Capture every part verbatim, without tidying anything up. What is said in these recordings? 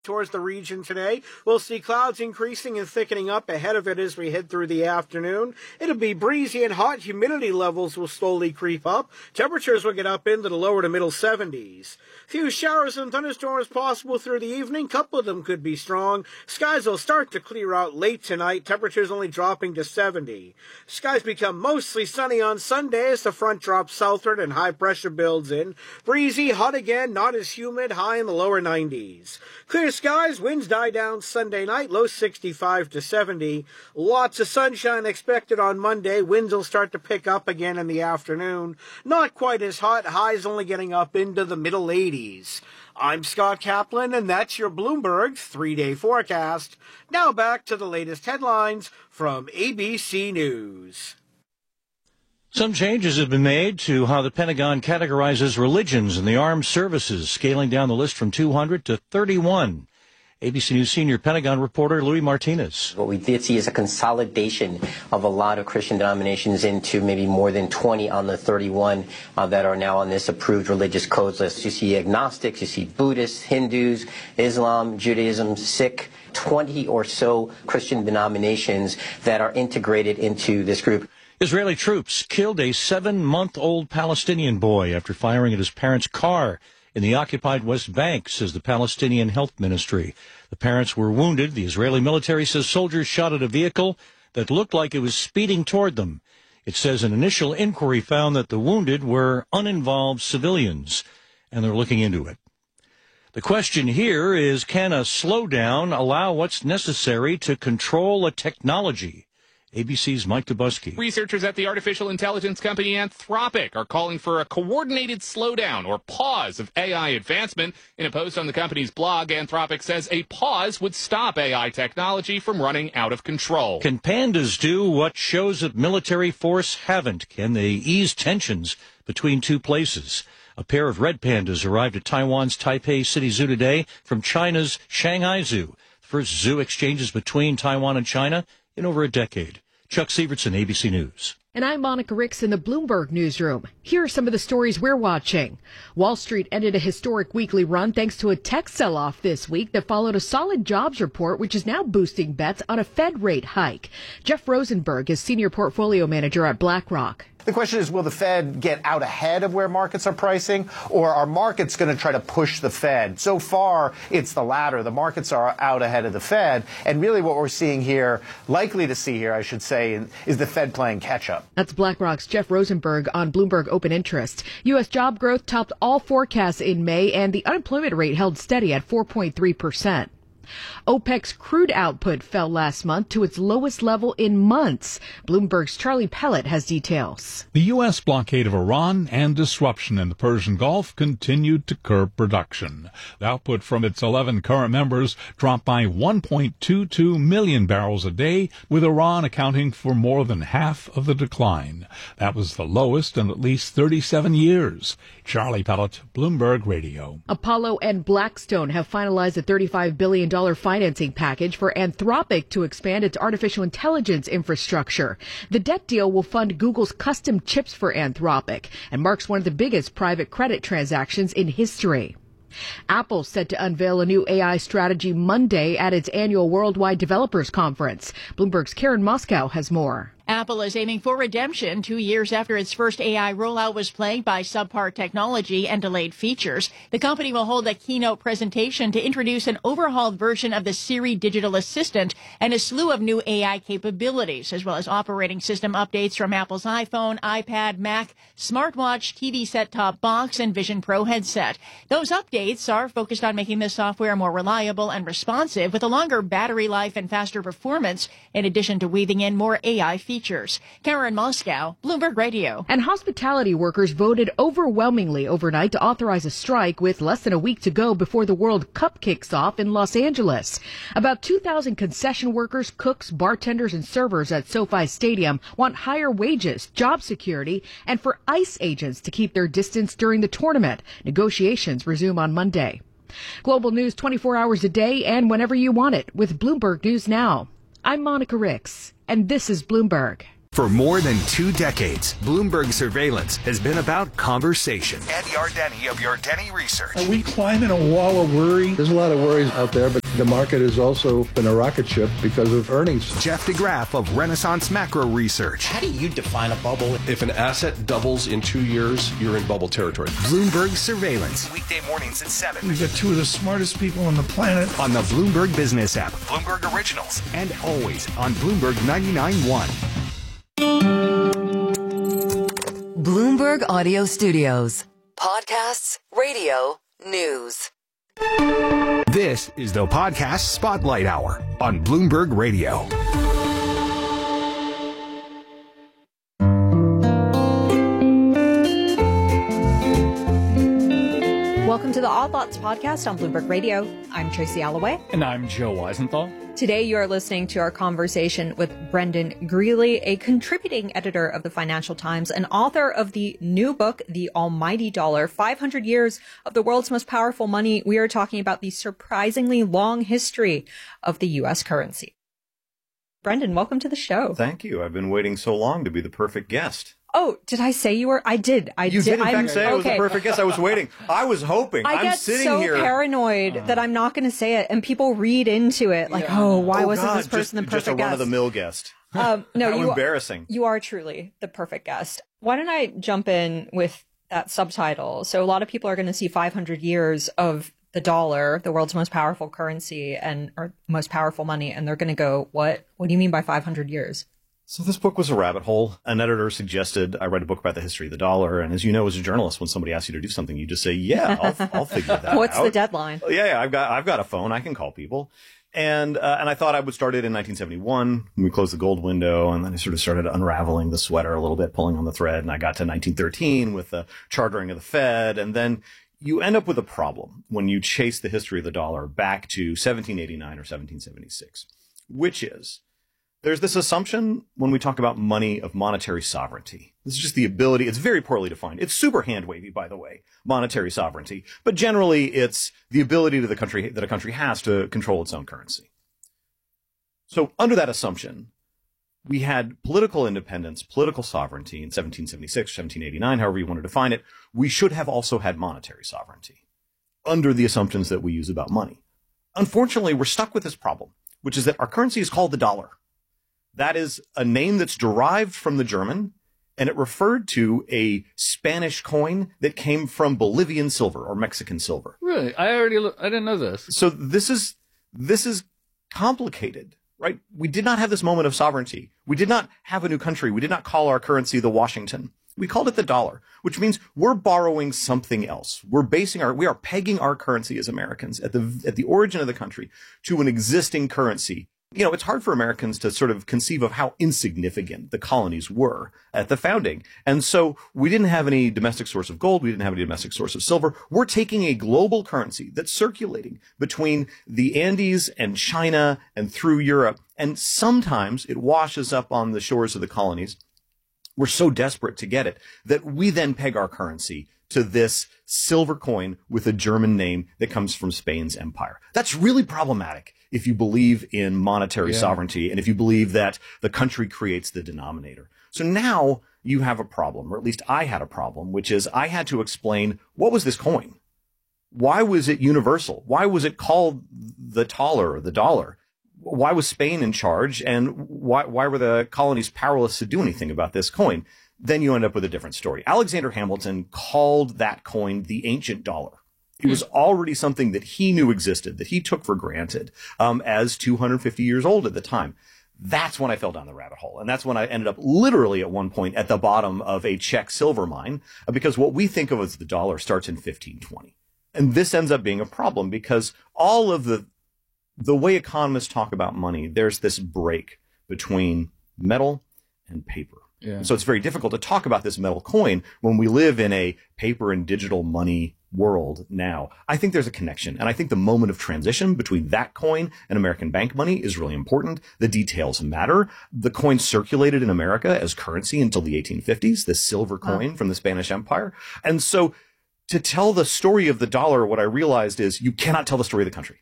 Towards the region today, we'll see clouds increasing and thickening up ahead of it as we head through the afternoon. It'll be breezy and hot. Humidity levels will slowly creep up. Temperatures will get up into the lower to middle seventies. Few showers and thunderstorms possible through the evening. Couple of them could be strong. Skies will start to clear out late tonight. Temperatures only dropping to seventy. Skies become mostly sunny on Sunday as the front drops southward and high pressure builds in. Breezy, hot again, not as humid, high in the lower nineties. Clear skies, winds die down Sunday night, low sixty-five to seventy. Lots of sunshine expected on Monday. Winds will start to pick up again in the afternoon. Not quite as hot, highs only getting up into the middle eighties. I'm Scott Kaplan, and that's your Bloomberg three-day forecast. Now back to the latest headlines from A B C News. Some changes have been made to how the Pentagon categorizes religions in the armed services, scaling down the list from two hundred to thirty-one. A B C News senior Pentagon reporter Louis Martinez. What we did see is a consolidation of a lot of Christian denominations into maybe more than twenty on the thirty-one uh, that are now on this approved religious codes list. You see agnostics, you see Buddhists, Hindus, Islam, Judaism, Sikh, twenty or so Christian denominations that are integrated into this group. Israeli troops killed a seven-month-old Palestinian boy after firing at his parents' car in the occupied West Bank, says the Palestinian Health Ministry. The parents were wounded. The Israeli military says soldiers shot at a vehicle that looked like it was speeding toward them. It says an initial inquiry found that the wounded were uninvolved civilians, and they're looking into it. The question here is, can a slowdown allow what's necessary to control a technology? A B C's Mike Dubusky. Researchers at the artificial intelligence company Anthropic are calling for a coordinated slowdown or pause of A I advancement. In a post on the company's blog, Anthropic says a pause would stop A I technology from running out of control. Can pandas do what shows of military force haven't? Can they ease tensions between two places? A pair of red pandas arrived at Taiwan's Taipei City Zoo today from China's Shanghai Zoo. The first zoo exchanges between Taiwan and China in over a decade. Chuck Sievertson, A B C News. And I'm Monica Ricks in the Bloomberg Newsroom. Here are some of the stories we're watching. Wall Street ended a historic weekly run thanks to a tech sell-off this week that followed a solid jobs report, which is now boosting bets on a Fed rate hike. Jeff Rosenberg is senior portfolio manager at BlackRock. The question is, will the Fed get out ahead of where markets are pricing, or are markets going to try to push the Fed? So far, it's the latter. The markets are out ahead of the Fed. And really what we're seeing here, likely to see here, I should say, is the Fed playing catch-up. That's BlackRock's Jeff Rosenberg on Bloomberg Open Interest. U S job growth topped all forecasts in May, and the unemployment rate held steady at four point three percent. OPEC's crude output fell last month to its lowest level in months. Bloomberg's Charlie Pellet has details. The U S blockade of Iran and disruption in the Persian Gulf continued to curb production. The output from its eleven current members dropped by one point two two million barrels a day, with Iran accounting for more than half of the decline. That was the lowest in at least thirty-seven years. Charlie Pellet, Bloomberg Radio. Apollo and Blackstone have finalized a thirty-five billion dollars financing package for Anthropic to expand its artificial intelligence infrastructure. The debt deal will fund Google's custom chips for Anthropic and marks one of the biggest private credit transactions in history. Apple's set to unveil a new A I strategy Monday at its annual Worldwide Developers Conference. Bloomberg's Karen Moscow has more. Apple is aiming for redemption two years after its first A I rollout was plagued by subpar technology and delayed features. The company will hold a keynote presentation to introduce an overhauled version of the Siri digital assistant and a slew of new A I capabilities, as well as operating system updates from Apple's iPhone, iPad, Mac, smartwatch, T V set-top box, and Vision Pro headset. Those updates are focused on making the software more reliable and responsive with a longer battery life and faster performance, in addition to weaving in more A I features. Karen Moscow, Bloomberg Radio. And hospitality workers voted overwhelmingly overnight to authorize a strike with less than a week to go before the World Cup kicks off in Los Angeles. About two thousand concession workers, cooks, bartenders, and servers at SoFi Stadium want higher wages, job security, and for ICE agents to keep their distance during the tournament. Negotiations resume on Monday. Global news twenty-four hours a day and whenever you want it with Bloomberg News Now. I'm Monica Ricks, and this is Bloomberg. For more than two decades, Bloomberg Surveillance has been about conversation. Ed Yardeni of Yardeni Research. Are we climbing a wall of worry? There's a lot of worries out there, but the market has also been a rocket ship because of earnings. Jeff DeGraff of Renaissance Macro Research. How do you define a bubble? If an asset doubles in two years, you're in bubble territory. Bloomberg Surveillance. Weekday mornings at seven. We've got two of the smartest people on the planet. On the Bloomberg Business app. Bloomberg Originals. And always on Bloomberg ninety-nine point one. Bloomberg Audio Studios. Podcasts, radio, news. This is the Podcast Spotlight Hour on Bloomberg Radio. Welcome to the Odd Lots podcast on Bloomberg Radio. I'm Tracy Alloway. And I'm Joe Weisenthal. Today you are listening to our conversation with Brendan Greeley, a contributing editor of the Financial Times and author of the new book, The Almighty Dollar, five hundred years of the world's most powerful money. We are talking about the surprisingly long history of the U S currency. Brendan, welcome to the show. Thank you. I've been waiting so long to be the perfect guest. Oh, did I say you were? I did. I you did. did in I'm, fact say okay. I was the perfect guest. I was waiting. I was hoping. I I'm get sitting so here. paranoid uh, that I'm not going to say it, and people read into it like, yeah. "Oh, why oh, wasn't God, this person just, the perfect just a guest?" run-of-the-mill guest. Um, no, How you embarrassing. You are truly the perfect guest. Why don't I jump in with that subtitle? So a lot of people are going to see five hundred years of the dollar, the world's most powerful currency and or most powerful money, and they're going to go, "What? What do you mean by five hundred years?" So this book was a rabbit hole. An editor suggested I write a book about the history of the dollar. And as you know, as a journalist, when somebody asks you to do something, you just say, yeah, I'll, I'll figure that What's out. What's the deadline? Yeah, yeah, I've got, I've got a phone. I can call people. And, uh, and I thought I would start it in nineteen seventy-one when we closed the gold window. And then I sort of started unraveling the sweater a little bit, pulling on the thread. And I got to nineteen thirteen with the chartering of the Fed. And then you end up with a problem when you chase the history of the dollar back to seventeen eighty-nine or seventeen seventy-six, which is, there's this assumption when we talk about money of monetary sovereignty. This is just the ability. It's very poorly defined. It's super hand-wavy, by the way, monetary sovereignty. But generally, it's the ability to the country that a country has to control its own currency. So under that assumption, we had political independence, political sovereignty in seventeen seventy-six, seventeen eighty-nine, however you want to define it. We should have also had monetary sovereignty under the assumptions that we use about money. Unfortunately, we're stuck with this problem, which is that our currency is called the dollar. That is a name that's derived from the German, and it referred to a Spanish coin that came from Bolivian silver or Mexican silver. Really? I already, I didn't know this. So this is, this is complicated, right? We did not have this moment of sovereignty. We did not have a new country. We did not call our currency the Washington. We called it the dollar, which means we're borrowing something else. We're basing our, we are pegging our currency as Americans at the, at the origin of the country to an existing currency. You know, it's hard for Americans to sort of conceive of how insignificant the colonies were at the founding. And so we didn't have any domestic source of gold. We didn't have any domestic source of silver. We're taking a global currency that's circulating between the Andes and China and through Europe. And sometimes it washes up on the shores of the colonies. We're so desperate to get it that we then peg our currency to this silver coin with a German name that comes from Spain's empire. That's really problematic if you believe in monetary yeah. sovereignty and if you believe that the country creates the denominator. So now you have a problem, or at least I had a problem, which is I had to explain, what was this coin? Why was it universal? Why was it called the taler or the dollar? Why was Spain in charge? And why, why were the colonies powerless to do anything about this coin? Then you end up with a different story. Alexander Hamilton called that coin the ancient dollar. It was already something that he knew existed, that he took for granted, um, as two hundred fifty years old at the time. That's when I fell down the rabbit hole. And that's when I ended up literally at one point at the bottom of a Czech silver mine, because what we think of as the dollar starts in fifteen twenty. And this ends up being a problem because all of the, the way economists talk about money, there's this break between metal and paper. Yeah. So it's very difficult to talk about this metal coin when we live in a paper and digital money world now. I think there's a connection. And I think the moment of transition between that coin and American bank money is really important. The details matter. The coin circulated in America as currency until the eighteen fifties, the silver coin wow. from the Spanish Empire. And so to tell the story of the dollar, what I realized is you cannot tell the story of the country.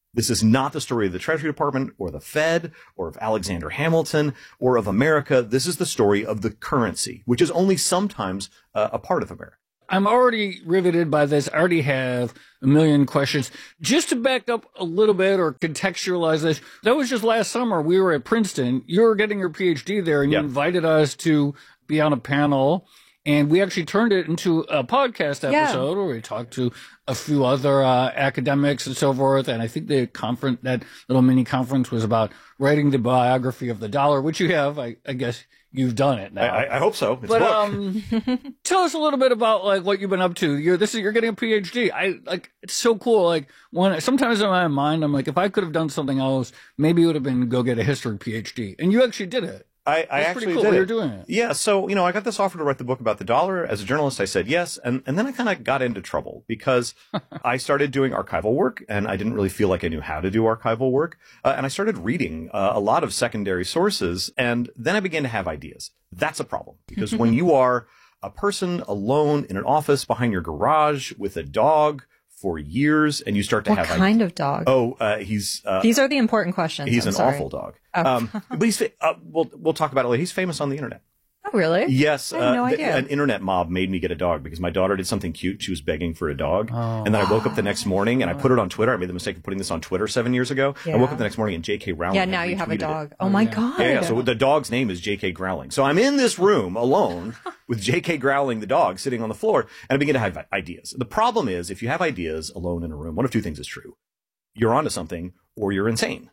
This is not the story of the Treasury Department or the Fed or of Alexander Hamilton or of America. This is the story of the currency, which is only sometimes uh, a part of America. I'm already riveted by this. I already have a million questions. Just to back up a little bit or contextualize this, that was just last summer. We were at Princeton. You were getting your P H D there, and yep. you invited us to be on a panel. And we actually turned it into a podcast episode yeah. where we talked to a few other uh, academics and so forth. And I think the conference, that little mini conference, was about writing the biography of the dollar, which you have. I, I guess you've done it now. I, I hope so. It's but a book. um, tell us a little bit about like what you've been up to. You're this is you're getting a P H D. I like it's so cool. Like when sometimes in my mind, I'm like, if I could have done something else, maybe it would have been go get a history P H D. And you actually did it. I, I That's actually pretty cool did way it. You're doing it. Yeah, so, you know, I got this offer to write the book about the dollar. As a journalist, I said yes, and, and then I kind of got into trouble because I started doing archival work, and I didn't really feel like I knew how to do archival work, uh, and I started reading uh, a lot of secondary sources, and then I began to have ideas. That's a problem, because when you are a person alone in an office behind your garage with a dog for years, and you start to what have... What kind of dog? Oh, uh, he's... Uh, These are the important questions. He's I'm an sorry. awful dog. Oh. Um, but he's... Uh, we'll, we'll talk about it later. He's famous on the internet. Oh, really? Yes. I had no uh, idea. An internet mob made me get a dog because my daughter did something cute. She was begging for a dog. Oh. And then I woke up the next morning and I put it on Twitter. I made the mistake of putting this on Twitter seven years ago. Yeah. I woke up the next morning and J K. Rowling Yeah, now had you have a retweeted dog. it. Oh, my God. Yeah, yeah, so the dog's name is J K. Growling. So I'm in this room alone with J K. Growling, the dog, sitting on the floor, and I begin to have ideas. The problem is, if you have ideas alone in a room, one of two things is true. You're onto something or you're insane.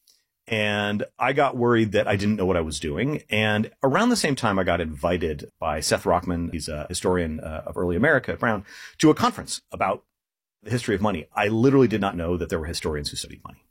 And I got worried that I didn't know what I was doing. And around the same time, I got invited by Seth Rockman, he's a historian uh, of early America at Brown, to a conference about the history of money. I literally did not know that there were historians who studied money.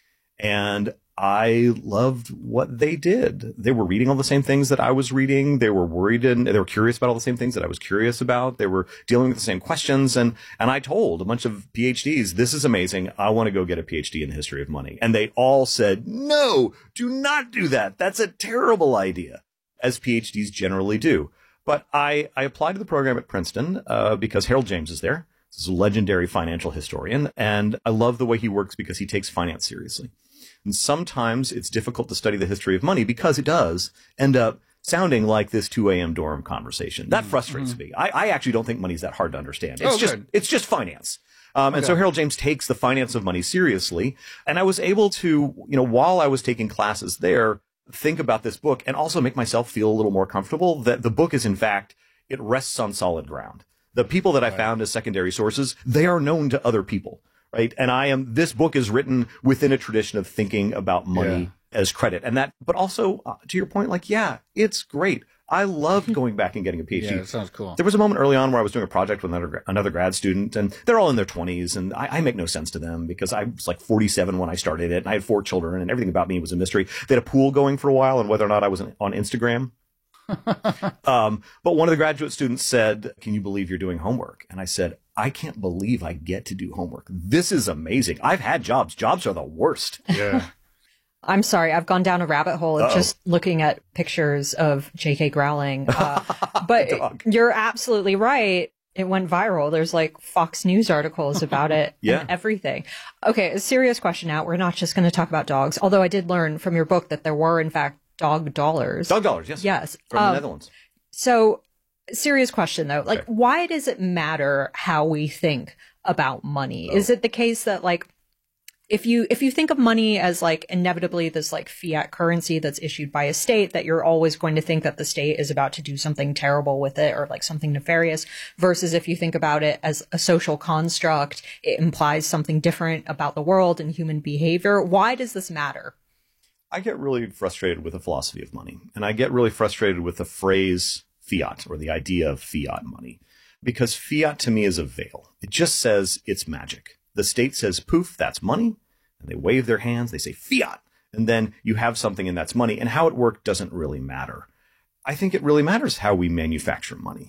And I loved what they did. They were reading all the same things that I was reading. They were worried and they were curious about all the same things that I was curious about. They were dealing with the same questions. And, and I told a bunch of P H Ds, this is amazing. I want to go get a P H D in the history of money. And they all said, no, do not do that. That's a terrible idea, as P H Ds generally do. But I, I applied to the program at Princeton uh, because Harold James is there. He's a legendary financial historian. And I love the way he works because he takes finance seriously. And sometimes it's difficult to study the history of money because it does end up sounding like this two a.m. dorm conversation. That frustrates mm-hmm. me. I, I actually don't think money's that hard to understand. It's oh, just good. It's just finance. Um, and okay. so Harold James takes the finance of money seriously. And I was able to, you know, while I was taking classes there, think about this book and also make myself feel a little more comfortable that the book is, in fact, it rests on solid ground. The people that I right. found as secondary sources, they are known to other people. Right. And I am, this book is written within a tradition of thinking about money yeah. as credit. And that, but also uh, to your point, like, yeah, it's great. I loved going back and getting a P H D. Yeah, that sounds cool. There was a moment early on where I was doing a project with another, another grad student, and they're all in their twenties, and I, I make no sense to them because I was like forty-seven when I started it, and I had four children, and everything about me was a mystery. They had a pool going for a while, and whether or not I was on Instagram. um, but one of the graduate students said, can you believe you're doing homework? And I said, I can't believe I get to do homework. This is amazing. I've had jobs. Jobs are the worst. Yeah. I'm sorry. I've gone down a rabbit hole of Uh-oh. just looking at pictures of J K. Growling. Uh, but you're absolutely right. It went viral. There's like Fox News articles about it yeah. and everything. Okay. A serious question now. We're not just going to talk about dogs, although I did learn from your book that there were, in fact, dog dollars. Dog dollars, yes. Yes. From um, the Netherlands. So, serious question though. Like, okay. why does it matter how we think about money? Oh. Is it the case that, like, if you if you think of money as like inevitably this like fiat currency that's issued by a state, that you're always going to think that the state is about to do something terrible with it or like something nefarious, versus if you think about it as a social construct, it implies something different about the world and human behavior? Why does this matter? I get really frustrated with the philosophy of money, and I get really frustrated with the phrase fiat, or the idea of fiat money, because fiat to me is a veil. It just says it's magic. The state says, poof, that's money, and they wave their hands, they say fiat, and then you have something and that's money, and how it worked doesn't really matter. I think it really matters how we manufacture money.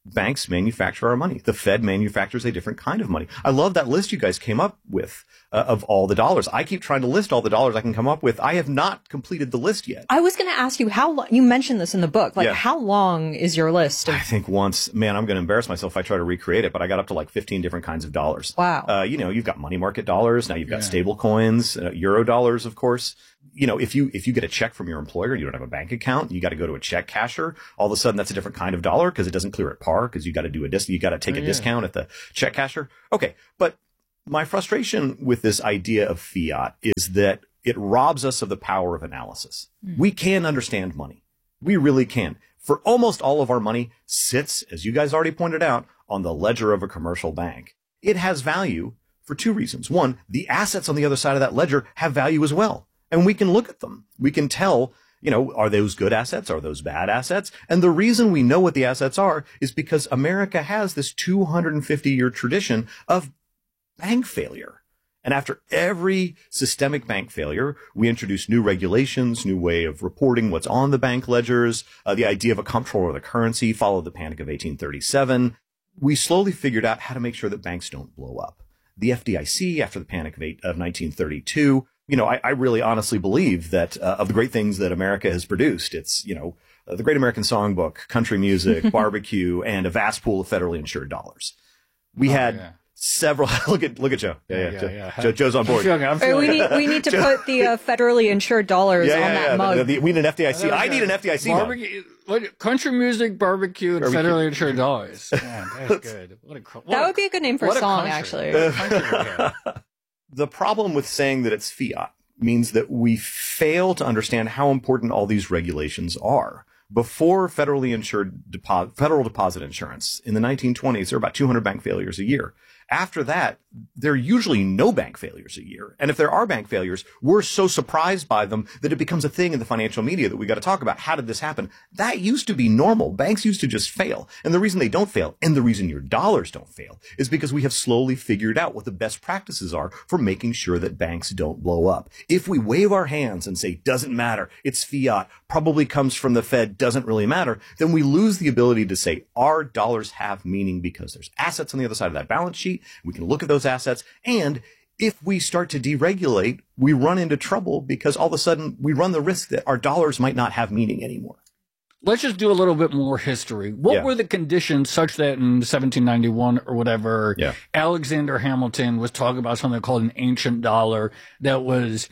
banks manufacture our money. The Fed manufactures a different kind of money. I love that list you guys came up with uh, of all the dollars. I keep trying to list all the dollars I can come up with. I have not completed the list yet. I was going to ask you how lo- you mentioned this in the book. Like, Yeah. how long is your list? Of- I think once, man, I'm going to embarrass myself if I try to recreate it, but I got up to like fifteen different kinds of dollars. Wow. Uh, you know, you've got money market dollars. Now you've got stable coins, uh, euro dollars, of course. You know, if you, if you get a check from your employer, you don't have a bank account, you got to go to a check casher. All of a sudden that's a different kind of dollar because it doesn't clear at par because you got to do a dis, you got to take Oh, a yeah. discount at the check casher. Okay. But my frustration with this idea of fiat is that it robs us of the power of analysis. Mm. We can understand money. We really can. For almost all of our money sits, as you guys already pointed out, on the ledger of a commercial bank. It has value for two reasons. One, the assets on the other side of that ledger have value as well. And we can look at them. We can tell, you know, are those good assets? Are those bad assets? And the reason we know what the assets are is because America has this two hundred fifty year tradition of bank failure. And after every systemic bank failure, we introduce new regulations, new way of reporting what's on the bank ledgers, uh, the idea of a comptroller of the currency, followed the Panic of eighteen thirty-seven. We slowly figured out how to make sure that banks don't blow up. The F D I C, after the Panic of, eight, of nineteen thirty-two, you know, I, I really honestly believe that uh, of the great things that America has produced, it's, you know, uh, the Great American Songbook, country music, barbecue, and a vast pool of federally insured dollars. We Oh, had yeah. several. Look at look at Joe. Yeah, yeah. Yeah, Joe, yeah. Joe, Joe's on board. I'm feeling it, I'm Wait, we need we need to put the uh, federally insured dollars yeah, on yeah, that yeah. mug. The- the- we need an F D I C. I need an F D I C mug. Barbecue, what, country music, barbecue, and Barbecue. federally insured dollars. Man, that's good. What a, cr- what That a- would be a good name for what a song, country. actually. What a country we have. The problem with saying that it's fiat means that we fail to understand how important all these regulations are. Before federally insured depo- federal deposit insurance in the nineteen twenties, there were about two hundred bank failures a year. After that, there are usually no bank failures a year. And if there are bank failures, we're so surprised by them that it becomes a thing in the financial media that we got to talk about. How did this happen? That used to be normal. Banks used to just fail. And the reason they don't fail, and the reason your dollars don't fail, is because we have slowly figured out what the best practices are for making sure that banks don't blow up. If we wave our hands and say, doesn't matter, it's fiat, probably comes from the Fed, doesn't really matter, then we lose the ability to say our dollars have meaning because there's assets on the other side of that balance sheet. We can look at those assets. And if we start to deregulate, we run into trouble because all of a sudden we run the risk that our dollars might not have meaning anymore. Let's just do a little bit more history. What Yeah. were the conditions such that in seventeen ninety-one or whatever, Yeah. Alexander Hamilton was talking about something called an ancient dollar that was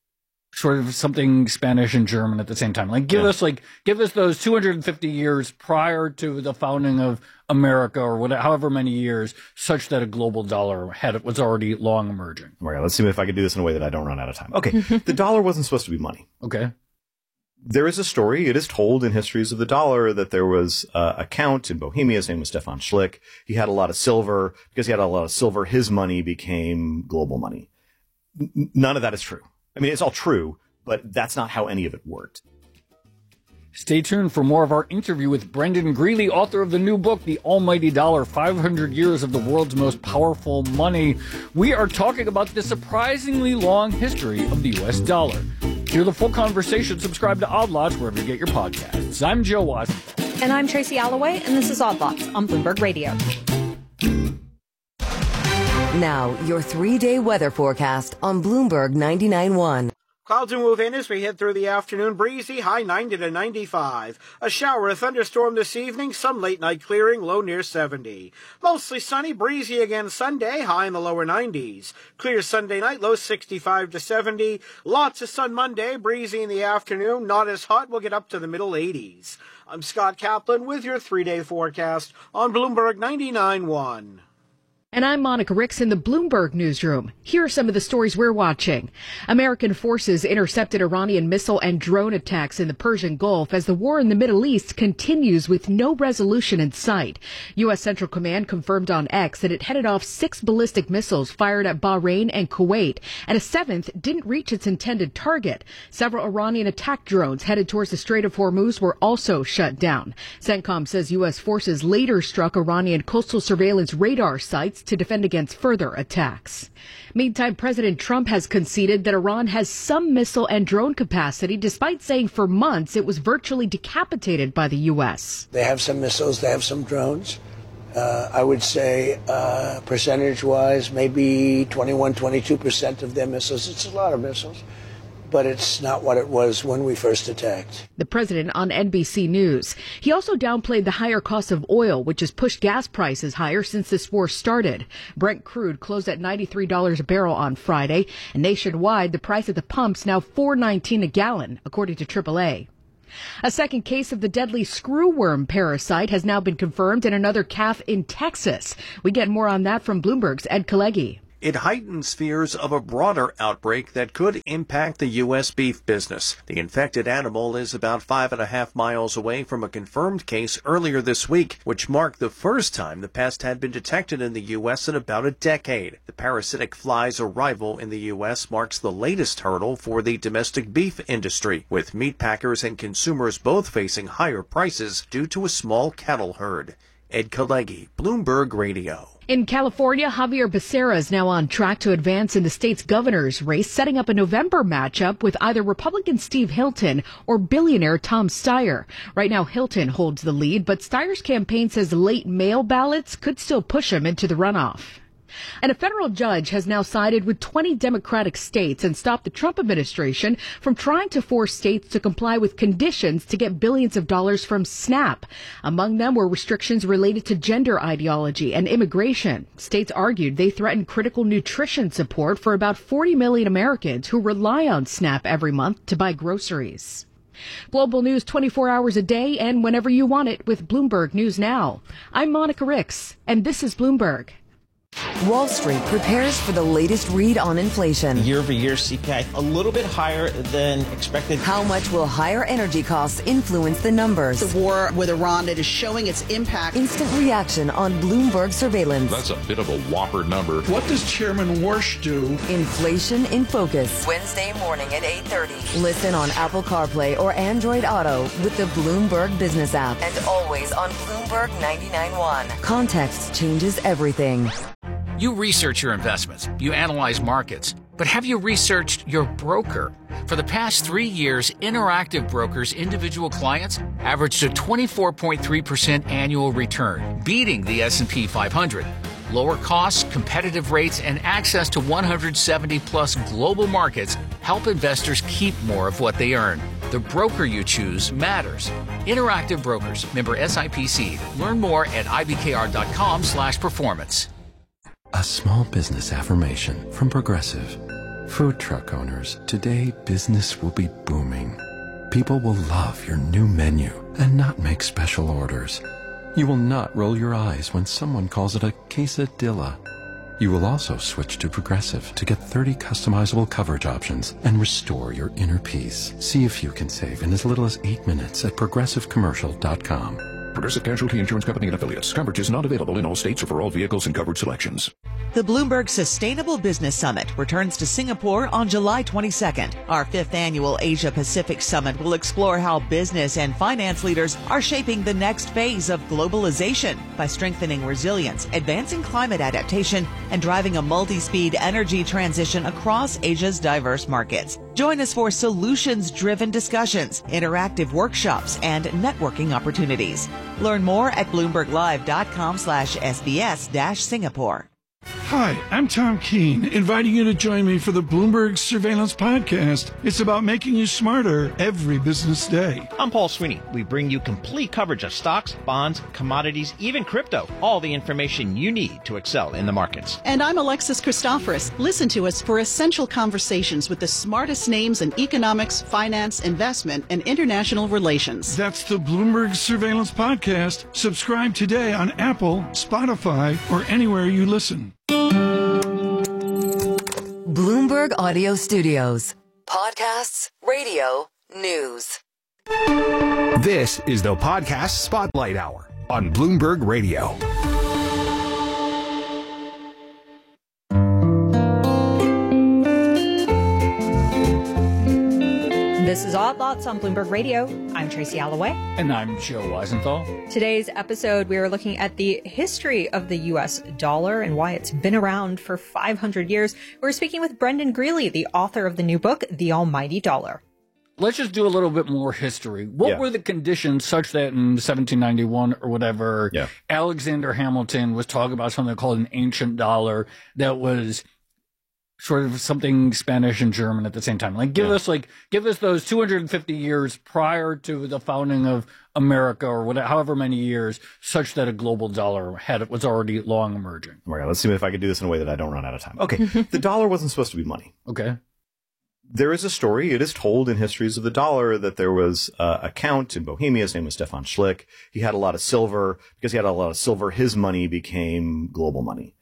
sort of something Spanish and German at the same time? Like, give Yeah. us like give us those two hundred fifty years prior to the founding of America, or whatever, however many years, such that a global dollar had was already long emerging. All right, let's see if I can do this in a way that I don't run out of time. Okay, the dollar wasn't supposed to be money. Okay. There is a story, it is told in histories of the dollar, that there was uh, a count in Bohemia, his name was Stefan Schlick. He had a lot of silver. Because he had a lot of silver, his money became global money. N- none of that is true. I mean, it's all true, but that's not how any of it worked. Stay tuned for more of our interview with Brendan Greeley, author of the new book, The Almighty Dollar, five hundred years of the World's Most Powerful Money. We are talking about the surprisingly long history of the U S dollar. Hear the full conversation. Subscribe to Odd Lots wherever you get your podcasts. I'm Joe Watson. And I'm Tracy Alloway, and this is Odd Lots on Bloomberg Radio. Now, your three-day weather forecast on Bloomberg ninety-nine point one. Clouds will move in as we head through the afternoon. Breezy, high ninety to ninety-five. A shower, a thunderstorm this evening. Some late night clearing, low near seventy. Mostly sunny, breezy again Sunday, high in the lower nineties. Clear Sunday night, low sixty-five to seventy. Lots of sun Monday, breezy in the afternoon. Not as hot, we'll get up to the middle eighties. I'm Scott Kaplan with your three-day forecast on Bloomberg ninety-nine point one. And I'm Monica Ricks in the Bloomberg newsroom. Here are some of the stories we're watching. American forces intercepted Iranian missile and drone attacks in the Persian Gulf as the war in the Middle East continues with no resolution in sight. U S Central Command confirmed on X that it headed off six ballistic missiles fired at Bahrain and Kuwait, and a seventh didn't reach its intended target. Several Iranian attack drones headed towards the Strait of Hormuz were also shut down. CENTCOM says U S forces later struck Iranian coastal surveillance radar sites to defend against further attacks. Meantime, President Trump has conceded that Iran has some missile and drone capacity, despite saying for months it was virtually decapitated by the U S. They have some missiles, they have some drones. Uh, I would say uh, percentage-wise, maybe twenty-one, twenty-two percent of their missiles. It's a lot of missiles, but it's not what it was when we first attacked. The president on N B C News. He also downplayed the higher cost of oil, which has pushed gas prices higher since this war started. Brent crude closed at ninety-three dollars a barrel on Friday, and nationwide, the price at the pumps now four nineteen a gallon, according to triple A. A second case of the deadly screwworm parasite has now been confirmed in another calf in Texas. We get more on that from Bloomberg's Ed Kalegi. It heightens fears of a broader outbreak that could impact the U S beef business. The infected animal is about five and a half miles away from a confirmed case earlier this week, which marked the first time the pest had been detected in the U S in about a decade. The parasitic fly's arrival in the U S marks the latest hurdle for the domestic beef industry, with meat packers and consumers both facing higher prices due to a small cattle herd. Ed Kalegi, Bloomberg Radio. In California, Javier Becerra is now on track to advance in the state's governor's race, setting up a November matchup with either Republican Steve Hilton or billionaire Tom Steyer. Right now, Hilton holds the lead, but Steyer's campaign says late mail ballots could still push him into the runoff. And a federal judge has now sided with twenty Democratic states and stopped the Trump administration from trying to force states to comply with conditions to get billions of dollars from SNAP. Among them were restrictions related to gender ideology and immigration. States argued they threatened critical nutrition support for about forty million Americans who rely on SNAP every month to buy groceries. Global news twenty-four hours a day and whenever you want it with Bloomberg News Now. I'm Monica Ricks, and this is Bloomberg. Wall Street prepares for the latest read on inflation. Year-over-year C P I a little bit higher than expected. How much will higher energy costs influence the numbers? The war with Iran, it is showing its impact. Instant reaction on Bloomberg surveillance. That's a bit of a whopper number. What does Chairman Warsh do? Inflation in Focus. Wednesday morning at eight thirty. Listen on Apple CarPlay or Android Auto with the Bloomberg Business app. And always on Bloomberg ninety-nine point one. Context changes everything. You research your investments, you analyze markets, but have you researched your broker? For the past three years, Interactive Brokers' individual clients averaged a twenty-four point three percent annual return, beating the S and P five hundred. Lower costs, competitive rates, and access to one hundred seventy plus global markets help investors keep more of what they earn. The broker you choose matters. Interactive Brokers, member S I P C. Learn more at I B K R dot com slash performance. A small business affirmation from Progressive. Food truck owners, today business will be booming. People will love your new menu and not make special orders. You will not roll your eyes when someone calls it a quesadilla. You will also switch to Progressive to get thirty customizable coverage options and restore your inner peace. See if you can save in as little as eight minutes at progressive commercial dot com. Progressive Casualty Insurance Company and Affiliates. Coverage is not available in all states or for all vehicles and coverage selections. The Bloomberg Sustainable Business Summit returns to Singapore on July twenty-second. Our fifth annual Asia Pacific Summit will explore how business and finance leaders are shaping the next phase of globalization by strengthening resilience, advancing climate adaptation, and driving a multi-speed energy transition across Asia's diverse markets. Join us for solutions-driven discussions, interactive workshops, and networking opportunities. Learn more at bloomberg live dot com slash S B S dash Singapore. Hi, I'm Tom Keene, inviting you to join me for the Bloomberg Surveillance Podcast. It's about making you smarter every business day. I'm Paul Sweeney. We bring you complete coverage of stocks, bonds, commodities, even crypto. All the information you need to excel in the markets. And I'm Alexis Christoforous. Listen to us for essential conversations with the smartest names in economics, finance, investment, and international relations. That's the Bloomberg Surveillance Podcast. Subscribe today on Apple, Spotify, or anywhere you listen. Bloomberg Audio Studios. Podcasts, radio, news. This is the Podcast Spotlight Hour on Bloomberg Radio. This is Odd Lots on Bloomberg Radio. I'm Tracy Alloway. And I'm Joe Weisenthal. Today's episode, we are looking at the history of the U S dollar and why it's been around for five hundred years. We're speaking with Brendan Greeley, the author of the new book, The Almighty Dollar. let's just do a little bit more history. What Yeah. were the conditions such that in seventeen ninety-one or whatever, Yeah. Alexander Hamilton was talking about something called an ancient dollar that was sort of something Spanish and German at the same time? Like, give Yeah. us like, give us those two hundred fifty years prior to the founding of America, or whatever, however many years, such that a global dollar had was already long emerging. All right, let's see if I can do this in a way that I don't run out of time. Okay, the dollar wasn't supposed to be money. Okay. There is a story, it is told in histories of the dollar, that there was uh, a count in Bohemia, his name was Stefan Schlick. He had a lot of silver. Because he had a lot of silver, his money became global money.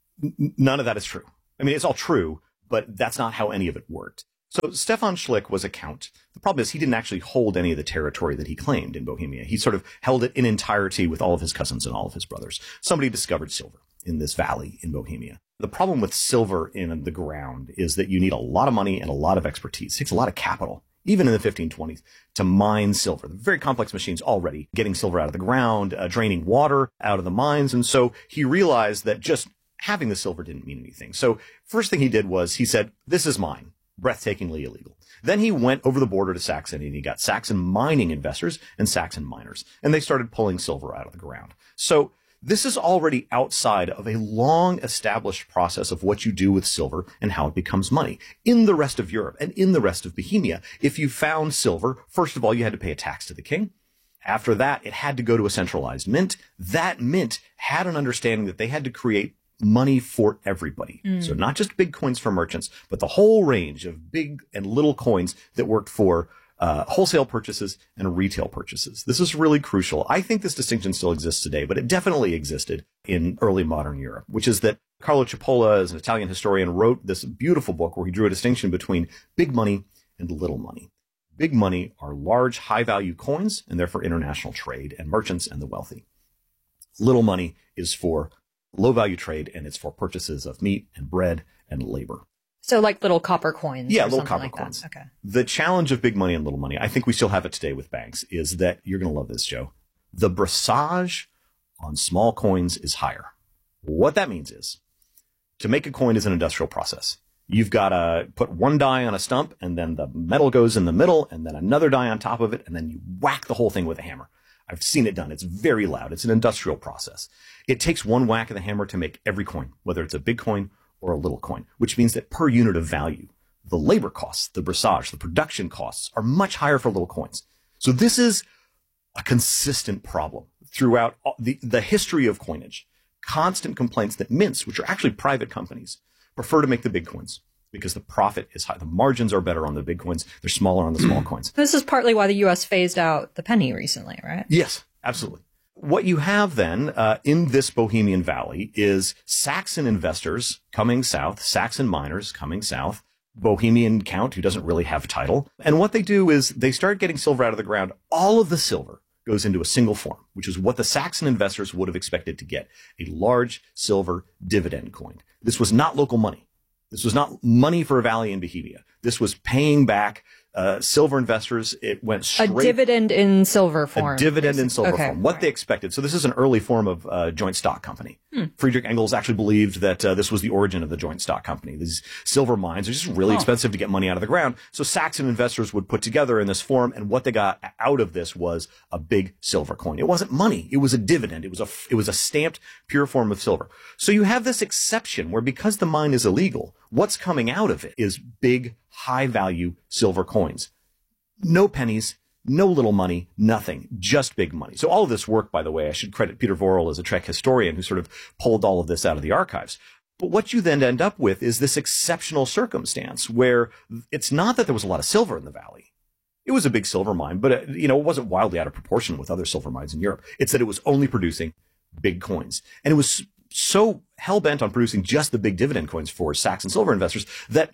N- none of that is true. I mean, it's all true, but that's not how any of it worked. So Stefan Schlick was a count. The problem is he didn't actually hold any of the territory that he claimed in Bohemia. He sort of held it in entirety with all of his cousins and all of his brothers. Somebody discovered silver in this valley in Bohemia. The problem with silver in the ground is that you need a lot of money and a lot of expertise. It takes a lot of capital, even in the fifteen twenties, to mine silver. They're very complex machines already, getting silver out of the ground, uh, draining water out of the mines. And so he realized that just having the silver didn't mean anything. So first thing he did was he said, this is mine. Breathtakingly illegal. Then he went over the border to Saxony and he got Saxon mining investors and Saxon miners, and they started pulling silver out of the ground. So this is already outside of a long established process of what you do with silver and how it becomes money. In the rest of Europe and in the rest of Bohemia, if you found silver, first of all, you had to pay a tax to the king. After that, it had to go to a centralized mint. That mint had an understanding that they had to create money for everybody. Mm. So not just big coins for merchants, but the whole range of big and little coins that worked for uh, wholesale purchases and retail purchases. This is really crucial. I think this distinction still exists today, but it definitely existed in early modern Europe, which is that Carlo Cipolla, as an Italian historian, wrote this beautiful book where he drew a distinction between big money and little money. Big money are large, high-value coins, and therefore international trade and merchants and the wealthy. Little money is for low-value trade, and it's for purchases of meat and bread and labor. So like little copper coins. Yeah, or little copper like coins. That. Okay. The challenge of big money and little money, I think we still have it today with banks, is that you're going to love this, Joe. The brassage on small coins is higher. What that means is to make a coin is an industrial process. You've got to put one die on a stump, and then the metal goes in the middle, and then another die on top of it, and then you whack the whole thing with a hammer. I've seen it done. It's very loud. It's an industrial process. It takes one whack of the hammer to make every coin, whether it's a big coin or a little coin, which means that per unit of value, the labor costs, the brassage, the production costs are much higher for little coins. So this is a consistent problem throughout the, the history of coinage. Constant complaints that mints, which are actually private companies, prefer to make the big coins because the profit is high. The margins are better on the big coins. They're smaller on the small coins. This is partly why the U S phased out the penny recently, right? Yes, absolutely. What you have then uh, in this Bohemian Valley is Saxon investors coming south, Saxon miners coming south, Bohemian count who doesn't really have title. And what they do is they start getting silver out of the ground. All of the silver goes into a single form, which is what the Saxon investors would have expected to get, a large silver dividend coin. This was not local money. This was not money for a valley in Bohemia. This was paying back uh, silver investors. It went straight. A dividend in silver form. A dividend basically. in silver okay. form. What right. they expected. So this is an early form of uh, joint stock company. Hmm. Friedrich Engels actually believed that uh, this was the origin of the joint stock company. These silver mines are just really oh. expensive to get money out of the ground. So Saxon investors would put together in this form, and what they got out of this was a big silver coin. It wasn't money. It was a dividend. It was a, it was a stamped pure form of silver. So you have this exception where because the mine is illegal, what's coming out of it is big, high value silver coins. No pennies, no little money, nothing, just big money. So all of this work, by the way, I should credit Peter Vorel as a Trek historian who sort of pulled all of this out of the archives. But what you then end up with is this exceptional circumstance where it's not that there was a lot of silver in the valley. It was a big silver mine, but it, you know, it wasn't wildly out of proportion with other silver mines in Europe. It's that it was only producing big coins. And it was so hell-bent on producing just the big dividend coins for Saxon silver investors that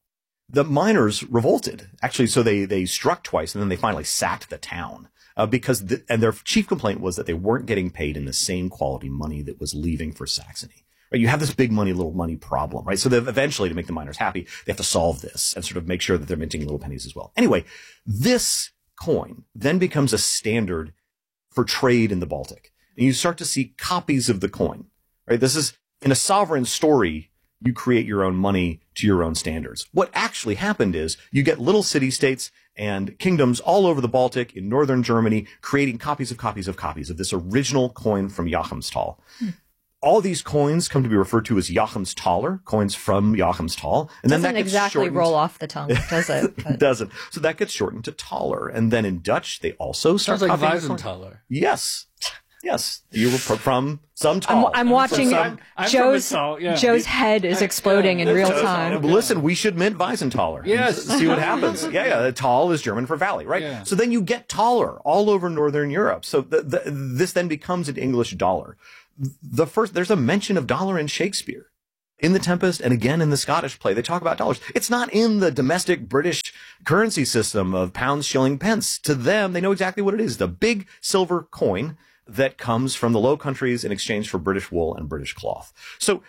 the miners revolted, actually. So they, they struck twice and then they finally sacked the town, uh, because, the, and their chief complaint was that they weren't getting paid in the same quality money that was leaving for Saxony. Right? You have this big money, little money problem, right? So they eventually, to make the miners happy, they have to solve this and sort of make sure that they're minting little pennies as well. Anyway, this coin then becomes a standard for trade in the Baltic. And you start to see copies of the coin, right? This is in a sovereign story. You create your own money to your own standards. What actually happened is you get little city-states and kingdoms all over the Baltic in northern Germany creating copies of copies of copies of this original coin from Joachimsthal. Hmm. All these coins come to be referred to as Joachimsthaler, coins from Joachimsthal. And doesn't then that gets exactly shortened. roll off the tongue, does it? It doesn't. So that gets shortened to Thaler. And then in Dutch, they also start Sounds like copying Weisenthaler. Yes. Yes. You were fr- from some Tal. I'm, I'm watching some, I'm Joe's, Tal, yeah. Joe's head is exploding yeah, in real time. Listen, we should mint Weisenthaler. Yes. See what happens. Yeah, yeah. Tal is German for valley, right? Yeah. So then you get Thaler all over Northern Europe. So the, the, this then becomes an English dollar. The first, there's a mention of dollar in Shakespeare. In The Tempest and again in the Scottish play, they talk about dollars. It's not in the domestic British currency system of pounds, shilling, pence. To them, they know exactly what it is. The big silver coin that comes from the Low Countries in exchange for British wool and British cloth. So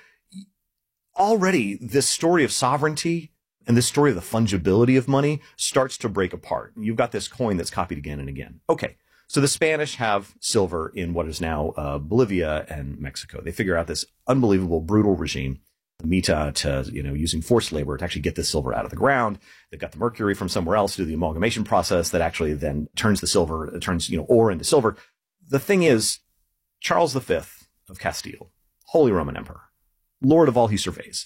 already this story of sovereignty and this story of the fungibility of money starts to break apart. You've got this coin that's copied again and again. Okay. So the Spanish have silver in what is now uh, Bolivia and Mexico. They figure out this unbelievable, brutal regime, Mita, to, you know, using forced labor to actually get this silver out of the ground. They've got the mercury from somewhere else to do the amalgamation process that actually then turns the silver, turns, you know, ore into silver. The thing is, Charles the Fifth of Castile, Holy Roman Emperor, Lord of all he surveys,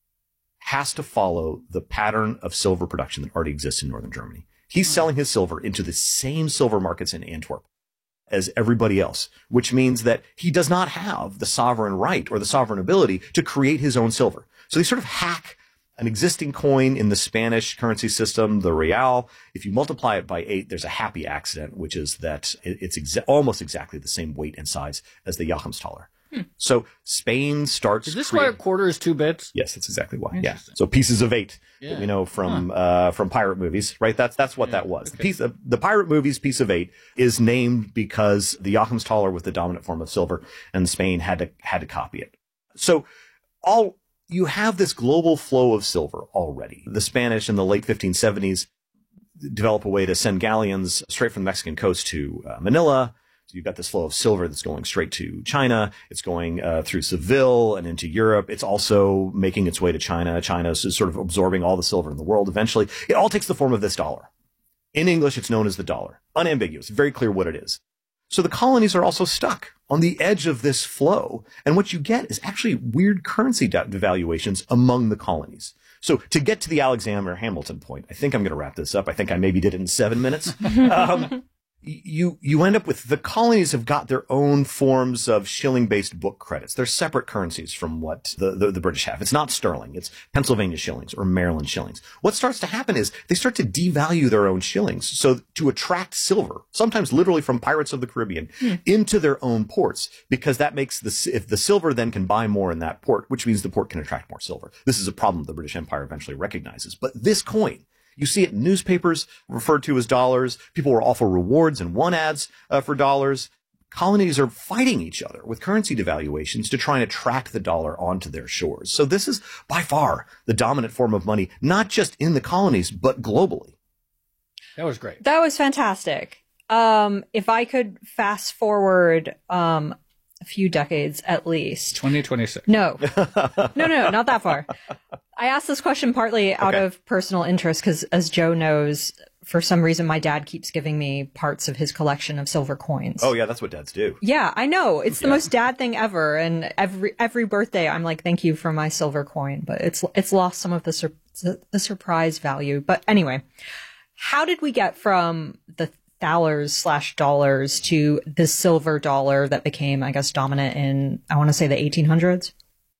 has to follow the pattern of silver production that already exists in northern Germany. He's selling his silver into the same silver markets in Antwerp as everybody else, which means that he does not have the sovereign right or the sovereign ability to create his own silver. So they sort of hack an existing coin in the Spanish currency system, the real. If you multiply it by eight, there's a happy accident, which is that it's exa- almost exactly the same weight and size as the Joachimsthaler. Hmm. So Spain starts. Is this create- why a quarter is two bits? Yes, that's exactly why. Yeah. So pieces of eight, Yeah. that we know from Huh. uh, from pirate movies, right? That's that's what Yeah, that was. okay. The piece of the pirate movies piece of eight is named because the Joachimsthaler was the dominant form of silver, and Spain had to had to copy it. So all you have this global flow of silver already. The Spanish in the late fifteen seventies develop a way to send galleons straight from the Mexican coast to uh, Manila. So you've got this flow of silver that's going straight to China. It's going uh, through Seville and into Europe. It's also making its way to China. China is sort of absorbing all the silver in the world eventually. It all takes the form of this dollar. In English, it's known as the dollar. Unambiguous, very clear what it is. So the colonies are also stuck on the edge of this flow. And what you get is actually weird currency de- devaluations among the colonies. So to get to the Alexander Hamilton point, I think I'm going to wrap this up. I think I maybe did it in seven minutes. Um, You you end up with the colonies have got their own forms of shilling-based book credits. They're separate currencies from what the, the, the British have. It's not sterling. It's Pennsylvania shillings or Maryland shillings. What starts to happen is they start to devalue their own shillings. So to attract silver, sometimes literally from Pirates of the Caribbean, hmm. into their own ports, because that makes the, if the silver then can buy more in that port, which means the port can attract more silver. This is a problem the British Empire eventually recognizes. But this coin, you see it in newspapers referred to as dollars. People will offer rewards and won ads uh, for dollars. Colonies are fighting each other with currency devaluations to try and attract the dollar onto their shores. So this is by far the dominant form of money, not just in the colonies, but globally. That was great. That was fantastic. Um, if I could fast forward um, a few decades at least. twenty twenty-six. No. no, no, not that far. I asked this question partly out Okay. of personal interest because, as Joe knows, for some reason, my dad keeps giving me parts of his collection of silver coins. Oh, yeah, that's what dads do. Yeah, I know. It's the Yeah. most dad thing ever. And every every birthday, I'm like, thank you for my silver coin. But it's it's lost some of the sur- the surprise value. But anyway, how did we get from the thalers slash dollars to the silver dollar that became, I guess, dominant in, I want to say, the eighteen hundreds?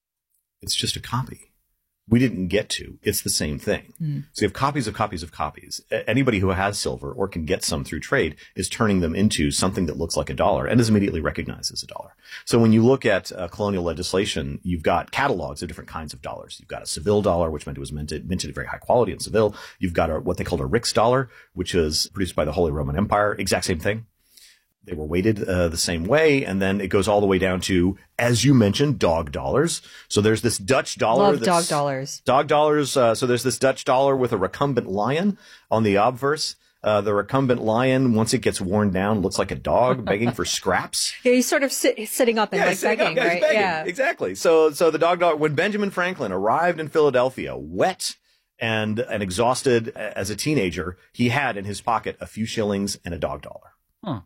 It's just a copy. We didn't get to. It's the same thing. Mm. So you have copies of copies of copies. A- Anybody who has silver or can get some through trade is turning them into something that looks like a dollar and is immediately recognized as a dollar. So when you look at uh, colonial legislation, you've got catalogs of different kinds of dollars. You've got a Seville dollar, which meant it was minted, minted at very high quality in Seville. You've got a, what they called a Rix dollar, which is produced by the Holy Roman Empire. Exact same thing. They were weighted uh, the same way, and then it goes all the way down to, as you mentioned, dog dollars. So there's this Dutch dollar. Love that's, dog dollars. Dog dollars. Uh, so there's this Dutch dollar with a recumbent lion on the obverse. Uh, the recumbent lion, once it gets worn down, looks like a dog begging for scraps. Yeah, he's sort of sit, sitting up and yeah, like begging, up, right? Begging. Yeah, exactly. So, so the dog dog, when Benjamin Franklin arrived in Philadelphia, wet and, and exhausted as a teenager, he had in his pocket a few shillings and a dog dollar. Huh.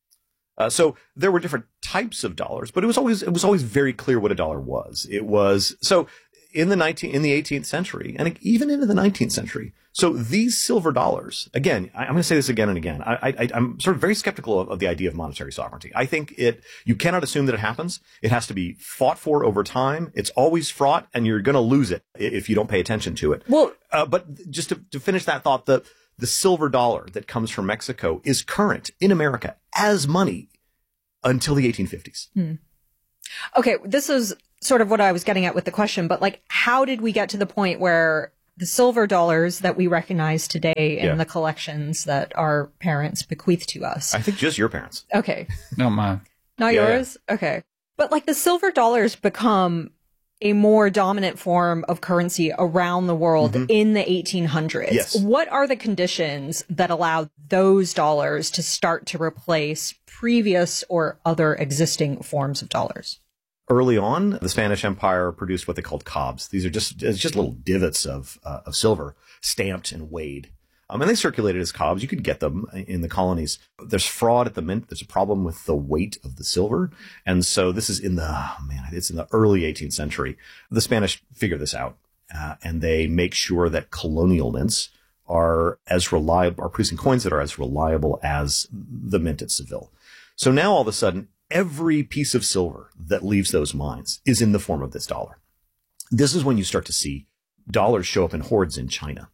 Uh, so there were different types of dollars, but it was always, it was always very clear what a dollar was. It was, so in the nineteen, in the eighteenth century, and even into the nineteenth century, so these silver dollars, again, I, I'm going to say this again and again. I, I, I'm sort of very skeptical of, of the idea of monetary sovereignty. I think it, you cannot assume that it happens. It has to be fought for over time. It's always fraught, and you're going to lose it if you don't pay attention to it. Well, uh, but just to, to finish that thought, the, the silver dollar that comes from Mexico is current in America as money until the eighteen fifties. Hmm. Okay, this is sort of what I was getting at with the question, but like, how did we get to the point where the silver dollars that we recognize today in Yeah. the collections that our parents bequeath to us? I think just your parents. Okay. Not mine. Not Yeah, yours? Okay. But like the silver dollars become a more dominant form of currency around the world Mhm. in the eighteen hundreds. Yes. What are the conditions that allow those dollars to start to replace previous or other existing forms of dollars? Early on, the Spanish Empire produced what they called cobs. These are just, it's just little divots of, uh, of silver stamped and weighed. Um, and they circulated as cobs. You could get them in the colonies. There's fraud at the mint. There's a problem with the weight of the silver. And so this is in the, oh man, it's in the early eighteenth century. The Spanish figure this out, uh, and they make sure that colonial mints are as reliable, are producing coins that are as reliable as the mint at Seville. So now all of a sudden, every piece of silver that leaves those mines is in the form of this dollar. This is when you start to see dollars show up in hordes in China.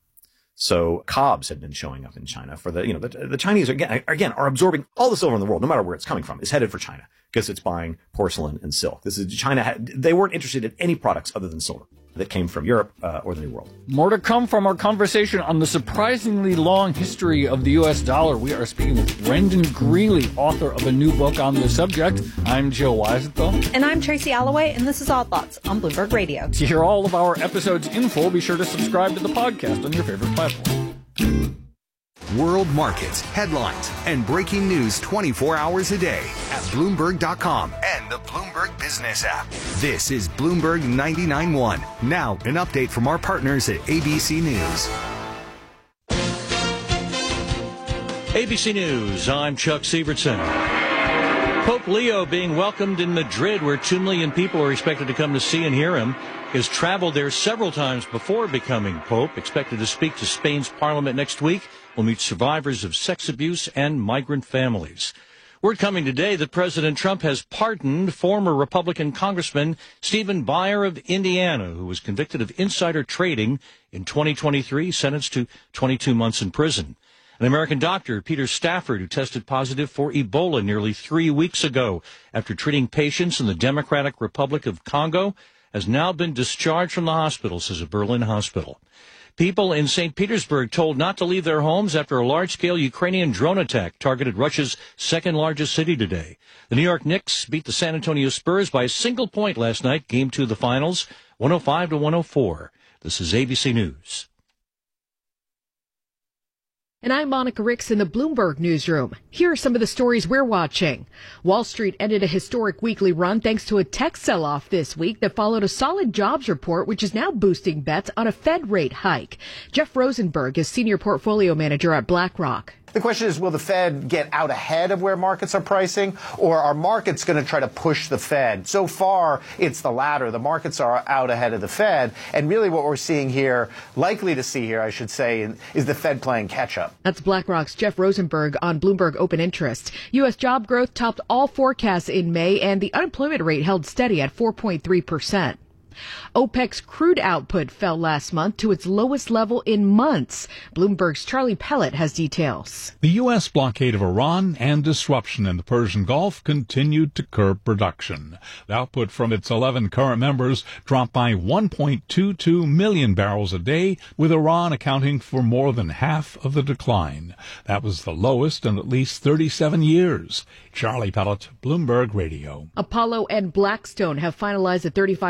So cobs had been showing up in China for the, you know, the, the Chinese again, again, are absorbing all the silver in the world, no matter where it's coming from. It's headed for China because it's buying porcelain and silk. This is China. Had, they weren't interested in any products other than silver that came from Europe uh, or the New World. More to come from our conversation on the surprisingly long history of the U S dollar. We are speaking with Brendan Greeley, author of a new book on the subject. I'm Joe Weisenthal. And I'm Tracy Alloway, and this is Odd Thoughts on Bloomberg Radio. To hear all of our episodes in full, be sure to subscribe to the podcast on your favorite platform. World markets, headlines, and breaking news twenty-four hours a day at Bloomberg dot com and the Bloomberg Business app. This is Bloomberg ninety-nine point one. Now, an update from our partners at A B C News. A B C News, I'm Chuck Sievertson. Pope Leo being welcomed in Madrid, where two million people are expected to come to see and hear him. He has traveled there several times before becoming Pope, expected to speak to Spain's parliament next week. Will meet survivors of sex abuse and migrant families. Word coming today that President Trump has pardoned former Republican Congressman Stephen Buyer of Indiana, who was convicted of insider trading in twenty twenty-three, sentenced to twenty-two months in prison. An American doctor, Peter Stafford, who tested positive for Ebola nearly three weeks ago after treating patients in the Democratic Republic of Congo, has now been discharged from the hospital, says a Berlin hospital. People in Saint Petersburg told not to leave their homes after a large-scale Ukrainian drone attack targeted Russia's second-largest city today. The New York Knicks beat the San Antonio Spurs by a single point last night, game two of the finals, one oh five to one oh four. This is A B C News. And I'm Monica Ricks in the Bloomberg Newsroom. Here are some of the stories we're watching. Wall Street ended a historic weekly run thanks to a tech sell-off this week that followed a solid jobs report, which is now boosting bets on a Fed rate hike. Jeff Rosenberg is senior portfolio manager at BlackRock. The question is, will the Fed get out ahead of where markets are pricing, or are markets going to try to push the Fed? So far, it's the latter. The markets are out ahead of the Fed. And really what we're seeing here, likely to see here, I should say, is the Fed playing catch-up. That's BlackRock's Jeff Rosenberg on Bloomberg Open Interest. U S job growth topped all forecasts in May, and the unemployment rate held steady at four point three percent. OPEC's crude output fell last month to its lowest level in months. Bloomberg's Charlie Pellet has details. The U S blockade of Iran and disruption in the Persian Gulf continued to curb production. The output from its eleven current members dropped by one point two two million barrels a day, with Iran accounting for more than half of the decline. That was the lowest in at least thirty-seven years. Charlie Pellet, Bloomberg Radio. Apollo and Blackstone have finalized a thirty-five billion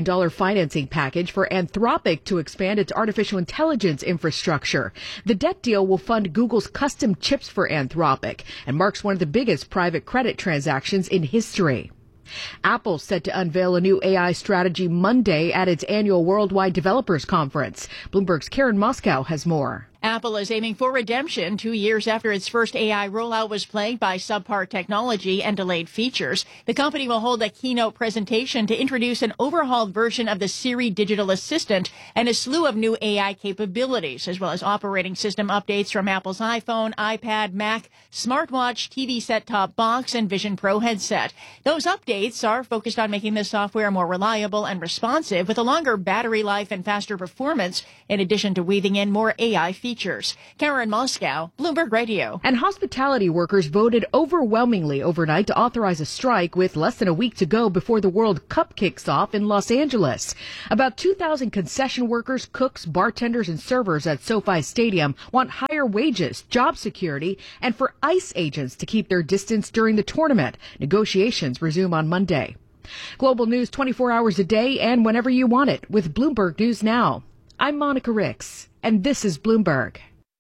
dollars financing package for Anthropic to expand its artificial intelligence infrastructure. The debt deal will fund Google's custom chips for Anthropic and marks one of the biggest private credit transactions in history. Apple's set to unveil a new A I strategy Monday at its annual Worldwide Developers Conference. Bloomberg's Karen Moscow has more. Apple is aiming for redemption two years after its first A I rollout was plagued by subpar technology and delayed features. The company will hold a keynote presentation to introduce an overhauled version of the Siri digital assistant and a slew of new A I capabilities, as well as operating system updates from Apple's iPhone, iPad, Mac, smartwatch, T V set-top box, and Vision Pro headset. Those updates are focused on making the software more reliable and responsive with a longer battery life and faster performance, in addition to weaving in more A I features. Karen Moscow, Bloomberg Radio. And hospitality workers voted overwhelmingly overnight to authorize a strike with less than a week to go before the World Cup kicks off in Los Angeles. About two thousand concession workers, cooks, bartenders, and servers at SoFi Stadium want higher wages, job security, and for ICE agents to keep their distance during the tournament. Negotiations resume on Monday. Global news twenty-four hours a day and whenever you want it with Bloomberg News Now. I'm Monica Ricks, and this is Bloomberg.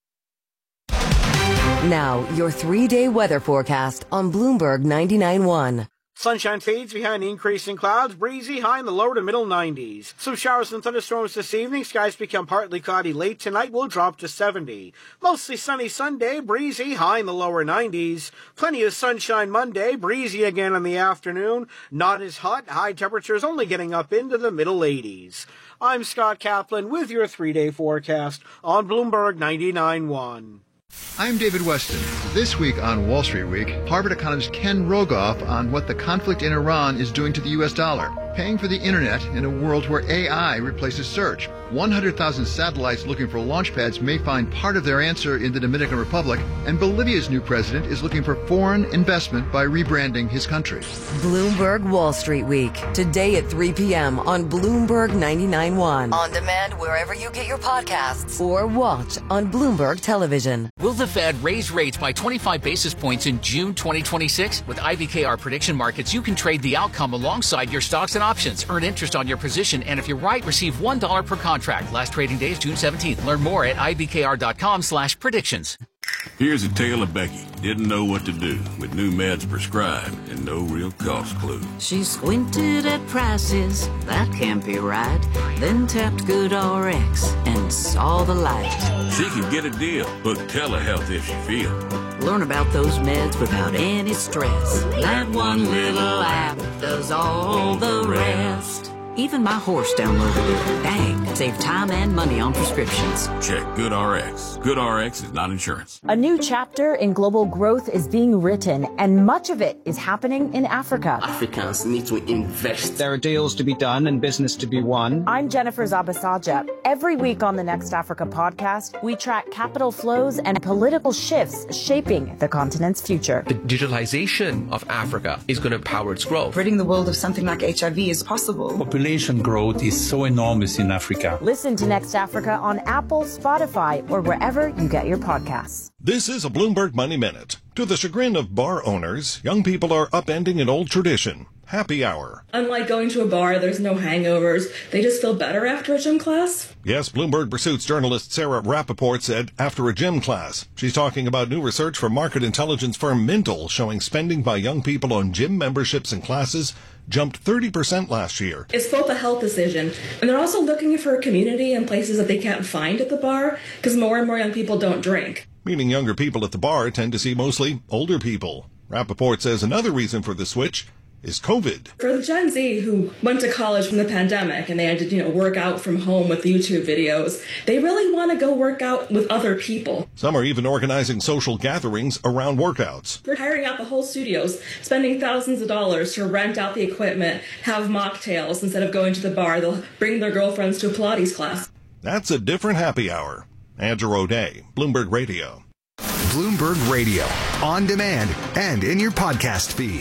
Now, your three-day weather forecast on Bloomberg ninety-nine point one. Sunshine fades behind increasing clouds, breezy, high in the lower to middle nineties. Some showers and thunderstorms this evening. Skies become partly cloudy late tonight. Will drop to seventy. Mostly sunny Sunday, breezy, high in the lower nineties. Plenty of sunshine Monday, breezy again in the afternoon. Not as hot. High temperatures only getting up into the middle eighties. I'm Scott Kaplan with your three-day forecast on Bloomberg ninety-nine point one. I'm David Weston. This week on Wall Street Week, Harvard economist Ken Rogoff on what the conflict in Iran is doing to the U S dollar, paying for the internet in a world where A I replaces search. one hundred thousand satellites looking for launch pads may find part of their answer in the Dominican Republic, and Bolivia's new president is looking for foreign investment by rebranding his country. Bloomberg Wall Street Week, today at three p.m. on Bloomberg ninety-nine point one. On demand wherever you get your podcasts or watch on Bloomberg Television. Will the Fed raise rates by twenty-five basis points in June twenty twenty-six? With I B K R Prediction Markets, you can trade the outcome alongside your stocks and options, earn interest on your position, and if you're right, receive one dollar per contract. Last trading day is June seventeenth. Learn more at ibkr.com slash predictions. Here's a tale of Becky. Didn't know what to do with new meds prescribed and no real cost clue. She squinted at prices, that can't be right. Then tapped GoodRx and saw the light. She can get a deal. Book telehealth if she feels. Learn about those meds without any stress. That one little app does all the rest. Even my horse downloaded it. Bang! Save time and money on prescriptions. Check GoodRx. GoodRx is not insurance. A new chapter in global growth is being written, and much of it is happening in Africa. Africans need to invest. There are deals to be done and business to be won. I'm Jennifer Zabasaja. Every week on the Next Africa podcast, we track capital flows and political shifts shaping the continent's future. The digitalization of Africa is going to power its growth. Ridding the world of something like H I V is possible. Population growth is so enormous in Africa. Listen to Next Africa on Apple, Spotify, or wherever you get your podcasts. This is a Bloomberg Money Minute. To the chagrin of bar owners, young people are upending an old tradition. Happy hour. Unlike going to a bar, there's no hangovers. They just feel better after a gym class. Yes, Bloomberg Pursuit's journalist Sarah Rappaport said after a gym class. She's talking about new research from market intelligence firm Mintel showing spending by young people on gym memberships and classes jumped thirty percent last year. It's both a health decision, and they're also looking for a community in places that they can't find at the bar, because more and more young people don't drink. Meaning younger people at the bar tend to see mostly older people. Rappaport says another reason for the switch is COVID. For the Gen Z who went to college from the pandemic and they had to, you know, work out from home with YouTube videos, they really want to go work out with other people. Some are even organizing social gatherings around workouts. They're hiring out the whole studios, spending thousands of dollars to rent out the equipment, have mocktails. Instead of going to the bar, they'll bring their girlfriends to a Pilates class. That's a different happy hour. Andrew O'Day, Bloomberg Radio. Bloomberg Radio, on demand and in your podcast feed.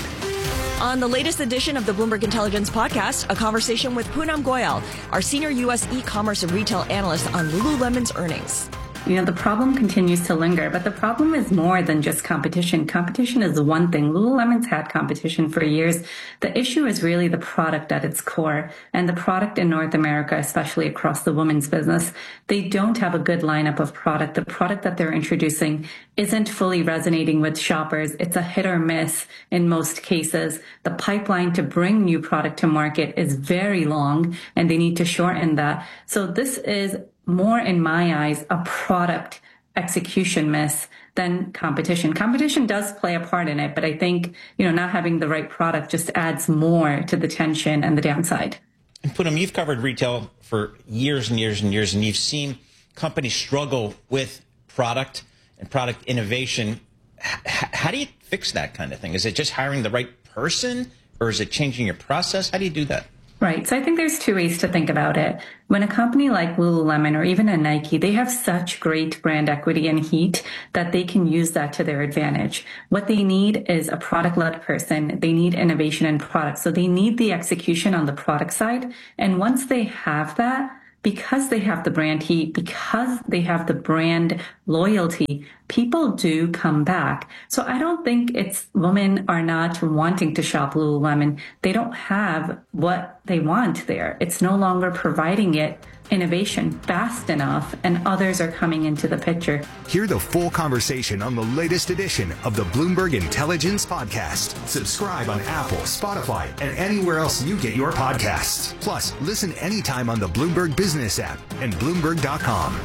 On the latest edition of the Bloomberg Intelligence Podcast, a conversation with Poonam Goyal, our senior U S e-commerce and retail analyst on Lululemon's earnings. You know, the problem continues to linger, but the problem is more than just competition. Competition is one thing. Lululemon's had competition for years. The issue is really the product at its core, and the product in North America, especially across the women's business, they don't have a good lineup of product. The product that they're introducing isn't fully resonating with shoppers. It's a hit or miss in most cases. The pipeline to bring new product to market is very long, and they need to shorten that. So this is more, in my eyes, a product execution miss than competition. Competition does play a part in it, but I think, you know, not having the right product just adds more to the tension and the downside. And Poonam, you've covered retail for years and years and years, and you've seen companies struggle with product and product innovation. H- how do you fix that kind of thing? Is it just hiring the right person, or is it changing your process? How do you do that? Right. So I think there's two ways to think about it. When a company like Lululemon or even a Nike, they have such great brand equity and heat that they can use that to their advantage. What they need is a product-led person. They need innovation in product. So they need the execution on the product side. And once they have that, because they have the brand heat, because they have the brand loyalty, people do come back. So I don't think it's women are not wanting to shop Lululemon. They don't have what they want there. It's no longer providing it innovation fast enough, and others are coming into the picture. Hear the full conversation on the latest edition of the Bloomberg Intelligence Podcast. Subscribe on Apple, Spotify, and anywhere else you get your podcasts. Plus, listen anytime on the Bloomberg Business app and Bloomberg dot com.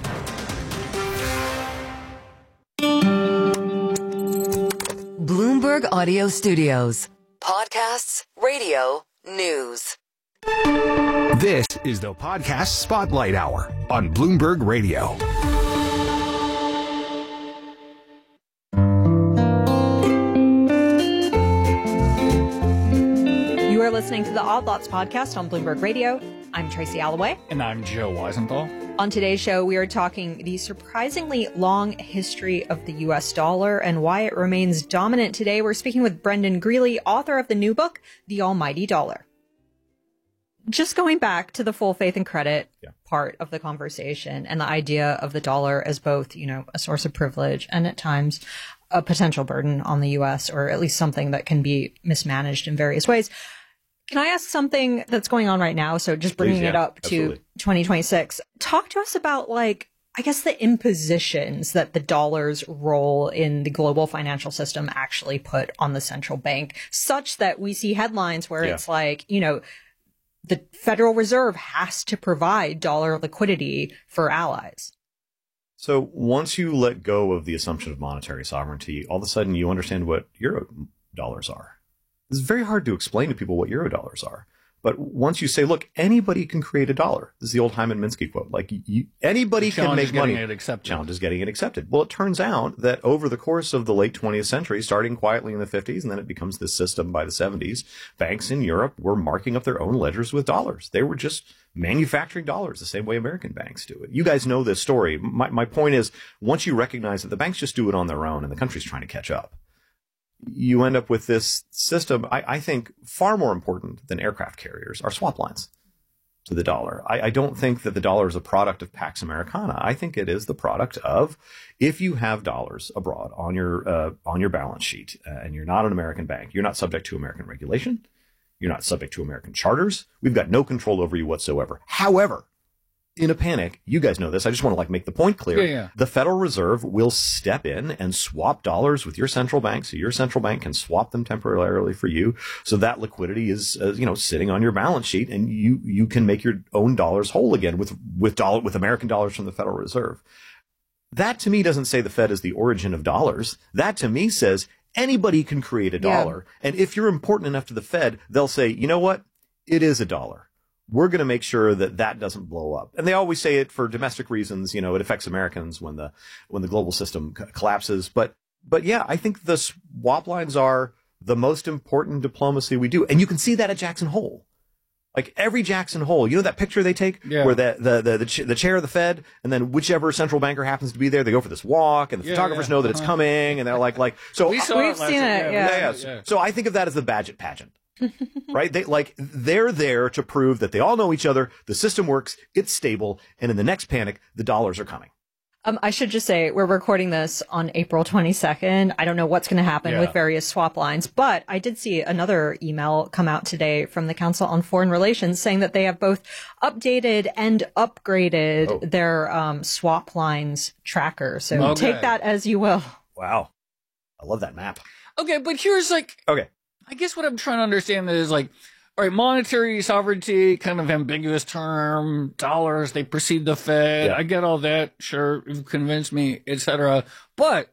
Bloomberg Audio Studios. Podcasts, radio, news. This is the Podcast Spotlight Hour on Bloomberg Radio. You are listening to the Odd Lots podcast on Bloomberg Radio. I'm Tracy Alloway. And I'm Joe Weisenthal. On today's show, we are talking the surprisingly long history of the U S dollar and why it remains dominant today. We're speaking with Brendan Greeley, author of the new book, The Almighty Dollar. Just going back to the full faith and credit yeah. part of the conversation and the idea of the dollar as both, you know, a source of privilege and at times a potential burden on the U S, or at least something that can be mismanaged in various ways. Can I ask something that's going on right now? So just bringing Please, yeah, it up absolutely. to twenty twenty-six. Talk to us about, like, I guess the impositions that the dollar's role in the global financial system actually put on the central bank, such that we see headlines where yeah. it's like, you know, the Federal Reserve has to provide dollar liquidity for allies. So once you let go of the assumption of monetary sovereignty, all of a sudden you understand what euro dollars are. It's very hard to explain to people what euro dollars are. But once you say, look, anybody can create a dollar. This is the old Hyman Minsky quote. Like, you, anybody can make money. It accepted. Challenge is getting it accepted. Well, it turns out that over the course of the late twentieth century, starting quietly in the fifties, and then it becomes this system by the seventies, banks in Europe were marking up their own ledgers with dollars. They were just manufacturing dollars the same way American banks do it. You guys know this story. My, my point is, once you recognize that the banks just do it on their own and the country's trying to catch up, you end up with this system, I, I think, far more important than aircraft carriers are swap lines to the dollar. I, I don't think that the dollar is a product of Pax Americana. I think it is the product of, if you have dollars abroad on your uh, on your balance sheet uh, and you're not an American bank, you're not subject to American regulation, you're not subject to American charters, we've got no control over you whatsoever. However, in a panic, you guys know this, I just want to like make the point clear. Yeah, yeah. The Federal Reserve will step in and swap dollars with your central bank, so your central bank can swap them temporarily for you. So that liquidity is, uh, you know, sitting on your balance sheet, and you you can make your own dollars whole again with with dollar with American dollars from the Federal Reserve. That to me doesn't say the Fed is the origin of dollars. That to me says anybody can create a dollar, yeah. and if you're important enough to the Fed, they'll say, you know what, it is a dollar. We're going to make sure that that doesn't blow up. And they always say it for domestic reasons. You know, it affects Americans when the when the global system c- collapses. But but yeah, I think the swap lines are the most important diplomacy we do. And you can see that at Jackson Hole. Like every Jackson Hole, you know that picture they take yeah. where the the the the, ch- the chair of the Fed, and then whichever central banker happens to be there, they go for this walk, and the yeah, photographers yeah. know that uh-huh. it's coming, and they're like like so. We saw We've it seen it, yeah. Yeah, yeah. yeah. So I think of that as the Badgett pageant. Right? They like they're there to prove that they all know each other. The system works. It's stable. And in the next panic, the dollars are coming. Um, I should just say we're recording this on April twenty-second. I don't know what's going to happen Yeah. with various swap lines, but I did see another email come out today from the Council on Foreign Relations saying that they have both updated and upgraded Oh. their um, swap lines tracker. So Okay. take that as you will. Wow. I love that map. Okay, but here's like, Okay. I guess what I'm trying to understand is like, all right, monetary sovereignty, kind of ambiguous term, dollars, they precede the Fed. Yeah. I get all that. Sure, you've convinced me, et cetera. But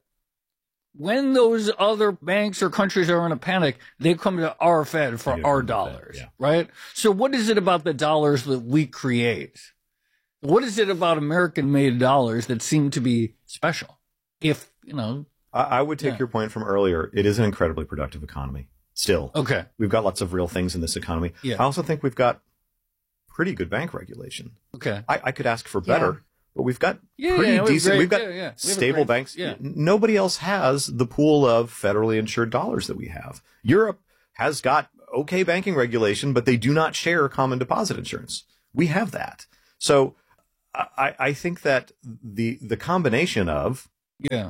when those other banks or countries are in a panic, they come to our Fed for our dollars, yeah. right? So what is it about the dollars that we create? What is it about American-made dollars that seem to be special? If, you know... I, I would take Yeah. your point from earlier. It is an incredibly productive economy. Still. Okay. We've got lots of real things in this economy. Yeah. I also think we've got pretty good bank regulation. Okay. I, I could ask for better, Yeah. but we've got Yeah, pretty yeah, we have decent. great- we've got yeah, yeah. We have a stable great- banks. yeah. N- Nobody else has the pool of federally insured dollars that we have. Europe has got okay banking regulation, but they do not share common deposit insurance. We have that. So I, I think that the the combination of Yeah.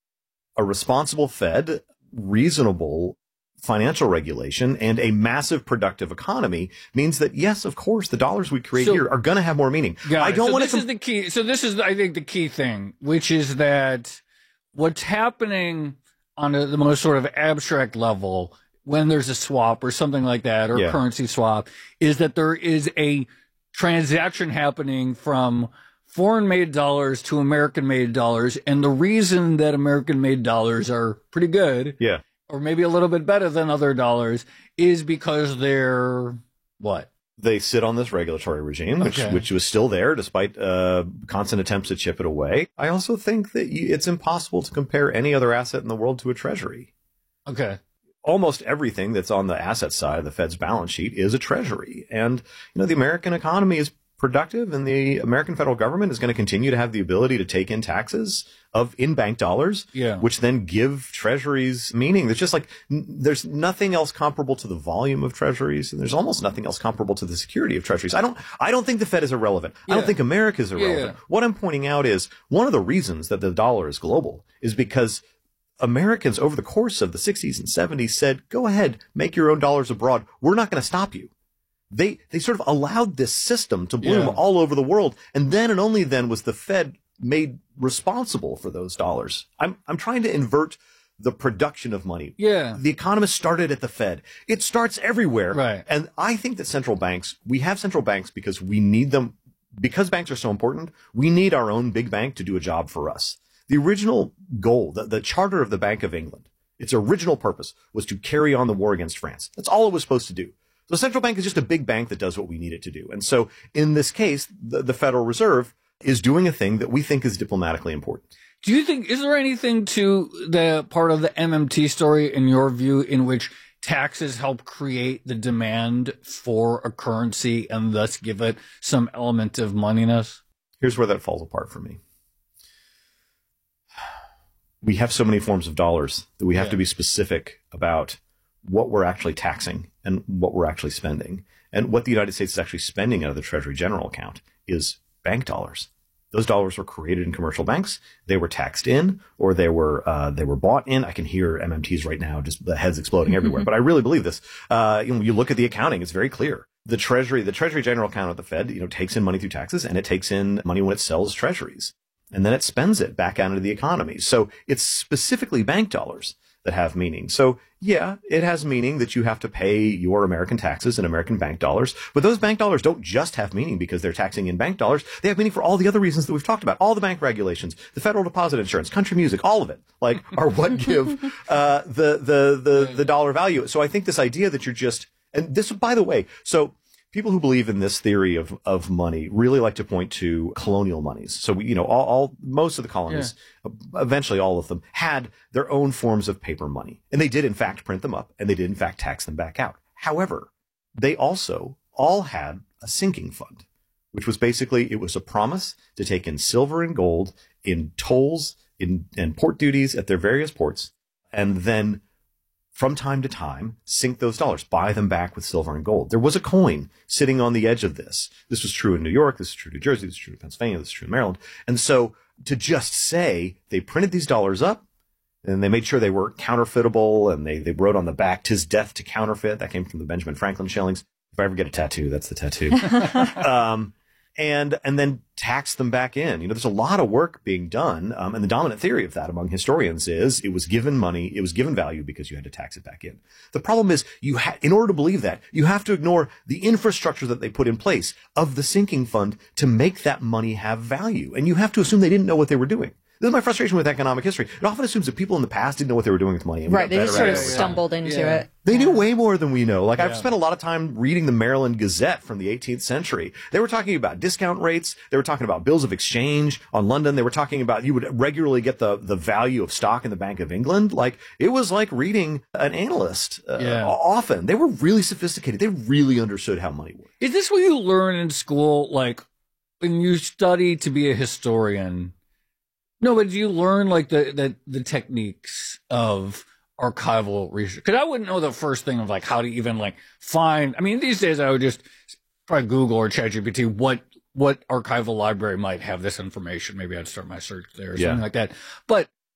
a responsible Fed, reasonable financial regulation, and a massive productive economy means that, yes, of course, the dollars we create So- here are going to have more meaning. Got I it. don't so want this to. is the key. So this is, I think, the key thing, which is that what's happening on a, the most sort of abstract level when there's a swap or something like that, or Yeah. a currency swap, is that there is a transaction happening from foreign-made dollars to American-made dollars, and the reason that American-made dollars are pretty good, yeah, or maybe a little bit better than other dollars, is because they're what? They sit on this regulatory regime, which Okay. which was still there despite uh, constant attempts to chip it away. I also think that you, it's impossible to compare any other asset in the world to a treasury. Okay. Almost everything that's on the asset side of the Fed's balance sheet is a treasury. And, you know, the American economy is productive, and the American federal government is going to continue to have the ability to take in taxes of in-bank dollars, Yeah. which then give treasuries meaning. There's just like, n- there's nothing else comparable to the volume of treasuries, and there's almost nothing else comparable to the security of treasuries. I don't, I don't think the Fed is irrelevant. I don't Yeah. think America is irrelevant. Yeah. What I'm pointing out is one of the reasons that the dollar is global is because Americans over the course of the sixties and seventies said, go ahead, make your own dollars abroad. We're not going to stop you. They they sort of allowed this system to bloom Yeah. all over the world. And then and only then was the Fed made responsible for those dollars. I'm I'm trying to invert the production of money. Yeah. The economists started at the Fed. It starts everywhere. Right. And I think that central banks, we have central banks because we need them, because banks are so important, we need our own big bank to do a job for us. The original goal, the, the charter of the Bank of England, its original purpose was to carry on the war against France. That's all it was supposed to do. So the central bank is just a big bank that does what we need it to do. And so in this case, the, the Federal Reserve is doing a thing that we think is diplomatically important. Do you think, is there anything to the part of the M M T story, in your view, in which taxes help create the demand for a currency and thus give it some element of moneyness? Here's where that falls apart for me. We have so many forms of dollars that we have Yeah. to be specific about what we're actually taxing and what we're actually spending. And what the United States is actually spending out of the Treasury General account is bank dollars. Those dollars were created in commercial banks. They were taxed in, or they were uh, they were bought in. I can hear M M Ts right now, just the heads exploding everywhere. But I really believe this. Uh, you know, you look at the accounting; it's very clear. The Treasury, the Treasury General account of the Fed, you know, takes in money through taxes, and it takes in money when it sells treasuries, and then it spends it back out into the economy. So it's specifically bank dollars that have meaning. So yeah, it has meaning that you have to pay your American taxes in American bank dollars, but those bank dollars don't just have meaning because they're taxing in bank dollars. They have meaning for all the other reasons that we've talked about. All the bank regulations, the federal deposit insurance, country music, all of it, like, are what give uh, the, the, the, the dollar value. So I think this idea that you're just, and this, by the way, so people who believe in this theory of, of money really like to point to colonial monies. So, we, you know, all, all most of the colonies, yeah. eventually all of them, had their own forms of paper money. And they did, in fact, print them up, and they did, in fact, tax them back out. However, they also all had a sinking fund, which was basically, it was a promise to take in silver and gold in tolls in, and port duties at their various ports, and then from time to time, sink those dollars, buy them back with silver and gold. There was a coin sitting on the edge of this. This was true in New York. This is true in New Jersey. This is true in Pennsylvania. This is true in Maryland. And so to just say they printed these dollars up and they made sure they were counterfeitable, and they, they wrote on the back, "'Tis death to counterfeit." That came from the Benjamin Franklin shillings. If I ever get a tattoo, that's the tattoo. um, and and then tax them back in. You know, there's a lot of work being done, um, and the dominant theory of that among historians is it was given money, it was given value because you had to tax it back in. The problem is, you ha- in order to believe that, you have to ignore the infrastructure that they put in place of the sinking fund to make that money have value, and you have to assume they didn't know what they were doing. This is my frustration with economic history. It often assumes that people in the past didn't know what they were doing with money. And right, they just sort of it. stumbled yeah. into yeah. it. They knew way more than we know. Like, Yeah. I've spent a lot of time reading the Maryland Gazette from the eighteenth century. They were talking about discount rates. They were talking about bills of exchange on London. They were talking about you would regularly get the, the value of stock in the Bank of England. Like, it was like reading an analyst uh, Yeah. often. They were really sophisticated. They really understood how money worked. Is this what you learn in school? Like, when you study to be a historian? No, but do you learn like the, the, the techniques of archival research? Because I wouldn't know the first thing of like how to even like find. I mean, these days I would just try Google or ChatGPT what what archival library might have this information. Maybe I'd start my search there or Yeah. something like that. But